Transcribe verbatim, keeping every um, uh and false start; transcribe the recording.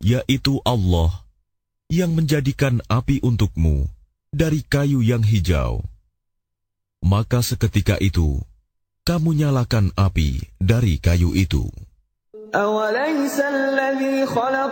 yaitu Allah yang menjadikan api untukmu dari kayu yang hijau. Maka seketika itu, kamu nyalakan api dari kayu itu. أَوَلَيْسَ الَّذِي خَلَقَ